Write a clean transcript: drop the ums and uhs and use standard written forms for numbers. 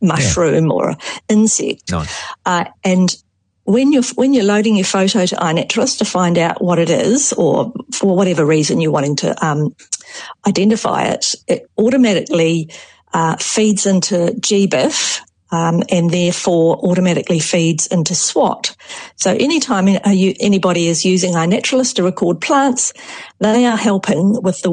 mushroom or an insect. Nice. And when you're loading your photo to iNaturalist to find out what it is, or for whatever reason you're wanting to identify it, it automatically feeds into GBIF, and therefore automatically feeds into SWOT. So anytime anybody is using iNaturalist to record plants, they are helping with the